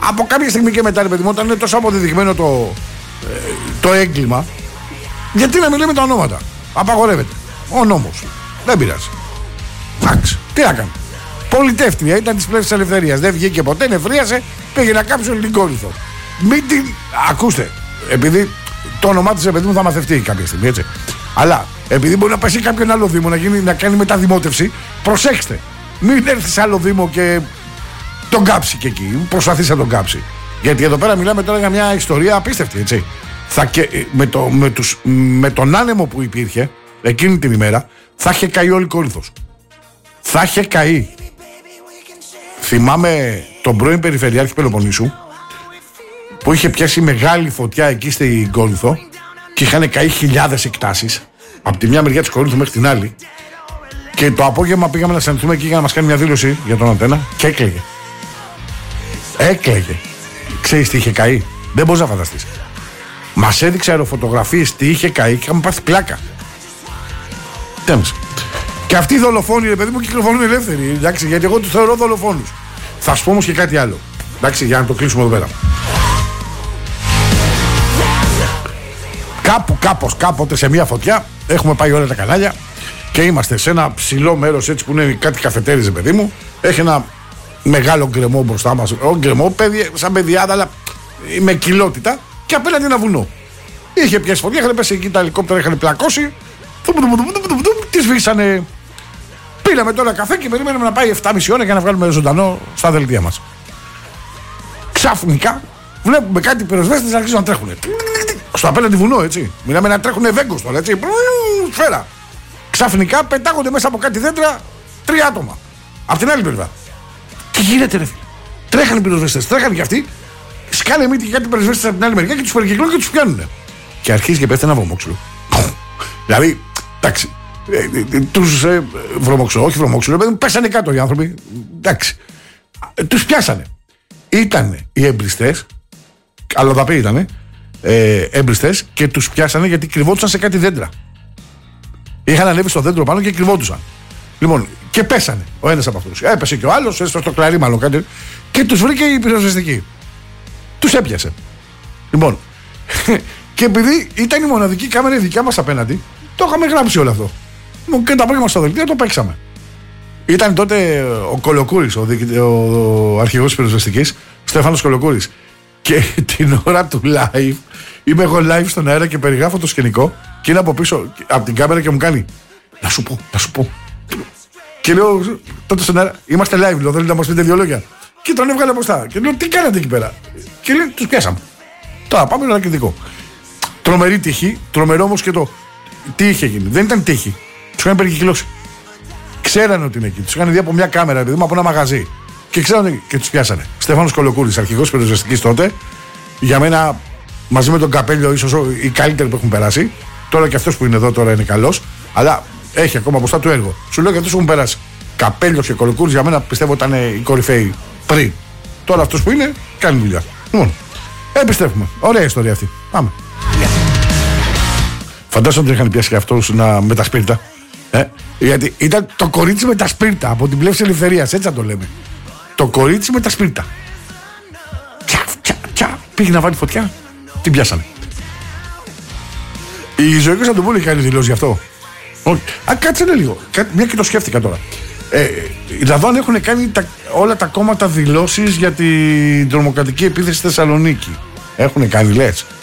Από κάποια στιγμή και μετά, ρε παιδί μου, όταν είναι τόσο αποδεδειγμένο το έγκλημα, γιατί να μην λέμε τα ονόματα? Απαγορεύεται. Ο νόμος. Δεν πειράζει. Εντάξει. Τι έκανε? Πολιτεύτρια, ήταν της Πλεύσης Ελευθερίας. Δεν βγήκε ποτέ, νευρίασε, πήγε να κάψει την Κόρινθο. Μην την. Ακούστε, επειδή το όνομά της, παιδί μου, θα μαθευτεί κάποια στιγμή, έτσι. Αλλά επειδή μπορεί να πέσει κάποιον άλλο Δήμο να κάνει μεταδημότευση, προσέξτε. Μην έρθει σε άλλο Δήμο και τον κάψει και εκεί. Προσπαθήσει να τον κάψει. Γιατί εδώ πέρα μιλάμε τώρα για μια ιστορία απίστευτη, έτσι. Με τον άνεμο που υπήρχε εκείνη την ημέρα, θα είχε καεί όλη η Κόρινθος. Θα είχε καεί. Θυμάμαι τον πρώην Περιφερειάρχη Πελοποννήσου που είχε πιάσει μεγάλη φωτιά εκεί στην Κόρινθο και είχαν καεί χιλιάδες εκτάσεις από τη μια μεριά της Κόρινθου μέχρι την άλλη. Και το απόγευμα πήγαμε να συναντηθούμε εκεί για να μας κάνει μια δήλωση για τον Αντένα και έκλαιγε. Έκλαιγε. Ξέρεις τι είχε καεί? Δεν μπορείς να φανταστείς. Μας έδειξε αεροφωτογραφίες τι είχε καεί και είχαμε πάθει πλάκα. Τέμισε. Και αυτοί οι δολοφόνοι, ρε παιδί μου, κυκλοφορούν ελεύθεροι. Εντάξει, γιατί εγώ τους θεωρώ δολοφόνους. Θα σου πω όμως και κάτι άλλο. Εντάξει, για να το κλείσουμε εδώ πέρα. Κάποτε σε μια φωτιά έχουμε πάει όλα τα κανάλια και είμαστε σε ένα ψηλό μέρος έτσι που είναι κάτι καφετέριζε, παιδί μου. Έχει ένα μεγάλο γκρεμό μπροστά μας. Γκρεμό, σαν παιδιάδα, αλλά με κοιλότητα. Και απέναντι ένα βουνό. Είχε πιάσει φωτιά, είχαν πέσει εκεί τα ελικόπτερα, είχαν πλακώσει. Τι σβήσανε. Πήραμε τώρα καφέ και περιμένουμε να πάει 7,5 ώρα για να βγάλουμε ζωντανό στα δελτία μας. Ξαφνικά βλέπουμε κάτι πυροσβέστες να αρχίζουν να τρέχουν. Στο απέναντι βουνό, έτσι. Μιλάμε να τρέχουν βέγκος τώρα, έτσι. Σφαίρα. Ξαφνικά πετάγονται μέσα από κάτι δέντρα 3 άτομα. Απ' την άλλη πλευρά. Τι γίνεται, ρε φίλε? Τρέχανε οι πυροσβέστες, τρέχανε κι αυτοί. Σκάνε μύτη και κάτι πυροσβέστες από την άλλη μεριά και τους περικυκλώνουν και τους πιάνουν. Και αρχίζει και πέφτει ένα βρωμόξυλο. Δηλαδή, εντάξει. Τους όχι βρωμόξυλο, πέσανε κάτω οι άνθρωποι. Εντάξει. Τους πιάσανε. Ήτανε οι εμπριστές, αλλοδαποί ήτανε, εμπριστές και τους πιάσανε γιατί κρυβόντουσαν σε κάτι δέντρα. Είχαν ανέβει στο δέντρο πάνω και κρυβόντουσαν. Λοιπόν, και πέσανε ο ένας από αυτούς. Έπεσε και ο άλλος, έσπασε στο κλαρί μάλλον κάτι. Και τους βρήκε η πυροσβεστική. Τους έπιασε. Λοιπόν, και επειδή ήταν η μοναδική κάμερα η δικιά μας απέναντι, το είχαμε γράψει όλο αυτό. Και τα απόγευμα στο δελτίο το παίξαμε. Ήταν τότε ο Κολοκούρης, ο αρχηγός της πυροσβεστικής, Στέφανος Κολοκούρης. Και την ώρα του live, είμαι εγώ live στον αέρα και περιγράφω το σκηνικό και είναι από πίσω από την κάμερα και μου κάνει να σου πω. Και λέω τότε στον αέρα, είμαστε live, λέω, θέλετε να μας πείτε 2 λόγια. Και τον έβγαλε μπροστά. Και λέω, τι κάνατε εκεί πέρα? Και λέει, τους πιάσαμε. Τώρα πάμε ένα κριτικό. Τρομερή τύχη, τρομερό όμως και το τι είχε γίνει. Δεν ήταν τύχη. Τους είχαν περικυκλώσει. Ξέρανε ότι είναι εκεί. Τους είχαν δει από μια κάμερα, επειδή από ένα μαγαζί. Και ξέρανε και τους πιάσανε. Στέφανος Κολοκούρης, αρχηγός πυροσβεστικής τότε. Για μένα, μαζί με τον Καπέλιο, ίσως οι καλύτεροι που έχουν περάσει. Τώρα και αυτός που είναι εδώ τώρα είναι καλός. Αλλά έχει ακόμα μπροστά του έργο. Σου λέω και αυτούς που έχουν περάσει. Καπέλιος και Κολοκούρης για μένα πιστεύω ήταν οι κορυφαίοι πριν. Τώρα αυτός που είναι κάνει δουλειά. Λοιπόν, επιστρέφουμε. Ωραία ιστορία αυτή. Πάμε. Φαντάζομαι ότι είχαν πιάσει και αυτούς με τα σπίρτα. Γιατί ήταν το κορίτσι με τα σπίρτα από την Πλεύση Ελευθερίας, έτσι θα το λέμε. Το κορίτσι με τα σπίρτα. Πήγε να βάλει φωτιά, την πιάσανε. Η Ζωή Κωνσταντοπούλου είχε κάνει δηλώσει γι' αυτό. Όχι. Κάτσε λίγο. Μια και το σκέφτηκα τώρα. Δηλαδή έχουν κάνει όλα τα κόμματα δηλώσεις για την τρομοκρατική επίθεση στη Θεσσαλονίκη. Έχουν κάνει, λες?